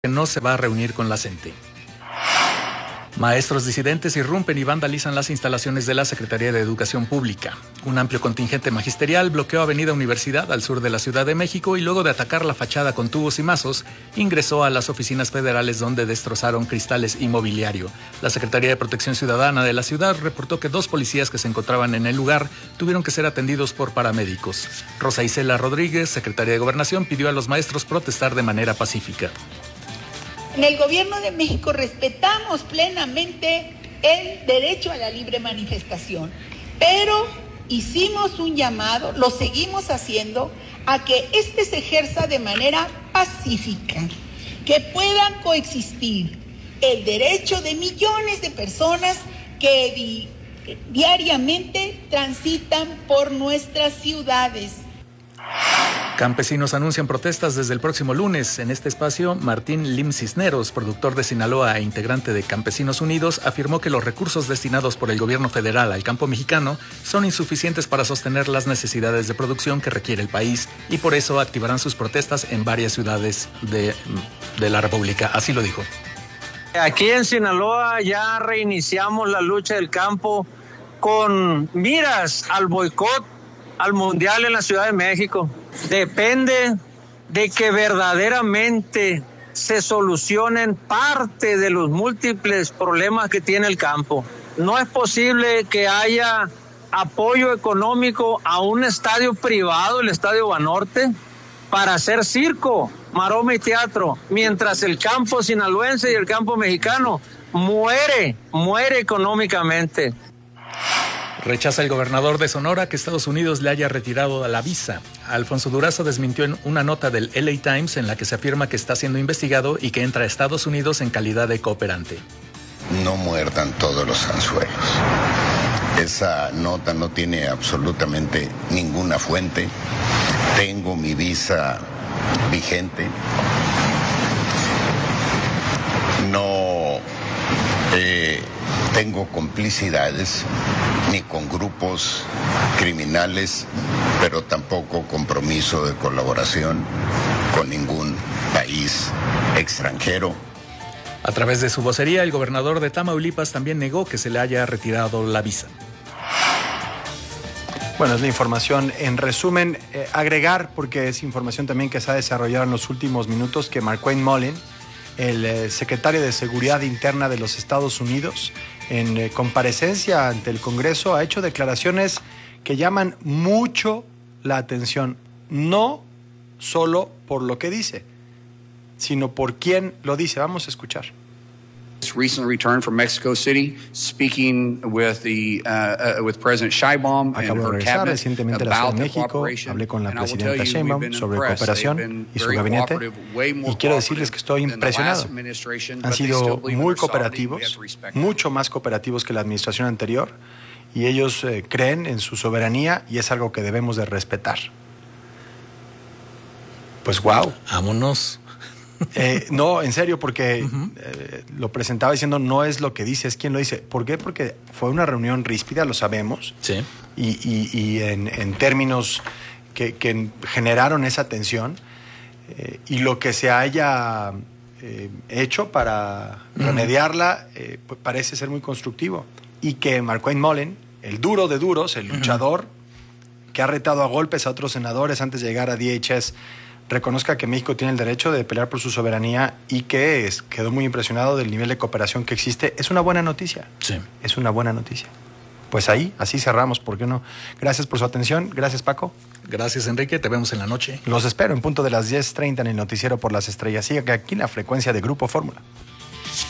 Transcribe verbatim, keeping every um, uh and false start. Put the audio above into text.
que no se va a reunir con la C E N T E. Maestros disidentes irrumpen y vandalizan las instalaciones de la Secretaría de Educación Pública. Un amplio contingente magisterial bloqueó Avenida Universidad al sur de la Ciudad de México y luego de atacar la fachada con tubos y mazos, ingresó a las oficinas federales donde destrozaron cristales y mobiliario. La Secretaría de Protección Ciudadana de la ciudad reportó que dos policías que se encontraban en el lugar tuvieron que ser atendidos por paramédicos. Rosa Isela Rodríguez, secretaria de Gobernación, pidió a los maestros protestar de manera pacífica. En el Gobierno de México respetamos plenamente el derecho a la libre manifestación, pero hicimos un llamado, lo seguimos haciendo, a que este se ejerza de manera pacífica, que puedan coexistir el derecho de millones de personas que di- diariamente transitan por nuestras ciudades. Campesinos anuncian protestas desde el próximo lunes. En este espacio, Martín Lim Cisneros, productor de Sinaloa e integrante de Campesinos Unidos, afirmó que los recursos destinados por el gobierno federal al campo mexicano son insuficientes para sostener las necesidades de producción que requiere el país y por eso activarán sus protestas en varias ciudades de, de la República. Así lo dijo. Aquí en Sinaloa ya reiniciamos la lucha del campo con miras al boicot al Mundial en la Ciudad de México. Depende de que verdaderamente se solucionen parte de los múltiples problemas que tiene el campo. No es posible que haya apoyo económico a un estadio privado, el Estadio Banorte, para hacer circo, maroma y teatro, mientras el campo sinaloense y el campo mexicano muere, muere económicamente. Rechaza el gobernador de Sonora que Estados Unidos le haya retirado la visa. Alfonso Durazo desmintió en una nota del L A Times en la que se afirma que está siendo investigado y que entra a Estados Unidos en calidad de cooperante. No muerdan todos los anzuelos. Esa nota no tiene absolutamente ninguna fuente. Tengo mi visa vigente. No eh, tengo complicidades ni con grupos criminales, pero tampoco compromiso de colaboración con ningún país extranjero. A través de su vocería, el gobernador de Tamaulipas también negó que se le haya retirado la visa. Bueno, es la información. En resumen, eh, agregar, porque es información también que se ha desarrollado en los últimos minutos, que Markwayne Mullin, el eh, secretario de Seguridad Interna de los Estados Unidos, en eh, comparecencia ante el Congreso, ha hecho declaraciones que llaman mucho la atención, no solo por lo que dice, sino por quién lo dice. Vamos a escuchar. Recently returned from Mexico City, speaking with the uh, uh, with President Sheinbaum and Acabo de her regresar cabinet recientemente a la Ciudad about de the México. cooperation. Hablé con la And I will presidenta tell you, Sheinbaum we've been sobre impressed. cooperación They've been y su very gabinete. cooperative, way more Y quiero decirles que estoy cooperative than the last impresionado. administration, Han but they sido still believe in muy their sovereignty. We have cooperativos, to respect mucho más cooperativos que la administración anterior, y ellos eh, creen en su soberanía y es algo que debemos de respetar. Pues wow. Vámonos. Eh, no, en serio, porque Uh-huh. eh, lo presentaba diciendo no es lo que dice, es quien lo dice. ¿Por qué? Porque fue una reunión ríspida, lo sabemos. Sí. Y, y, y en, en términos que, que generaron esa tensión. Eh, y lo que se haya eh, hecho para Uh-huh. remediarla eh, pues parece ser muy constructivo. Y que Markwayne Mullin, el duro de duros, el luchador, uh-huh. que ha retado a golpes a otros senadores antes de llegar a D H S, reconozca que México tiene el derecho de pelear por su soberanía y que es, quedó muy impresionado del nivel de cooperación que existe. Es una buena noticia. Sí. Es una buena noticia. Pues ahí, así cerramos, ¿por qué no? Gracias por su atención. Gracias, Paco. Gracias, Enrique. Te vemos en la noche. Los espero en punto de las diez treinta en el Noticiero por las Estrellas. Siga aquí en la frecuencia de Grupo Fórmula.